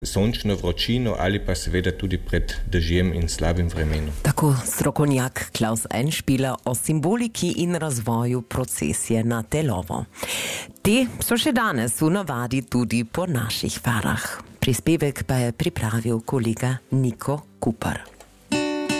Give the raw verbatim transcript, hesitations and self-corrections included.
sončno vročino ali pa seveda tudi pred dežjem in slabim vremenom. Tako strokovnjak Klaus Einspieler o simboliki in razvoju procesije na Telovo. Te so še danes v navadi tudi po naših farah. Prispevek pa je pripravil kolega Niko Kupar.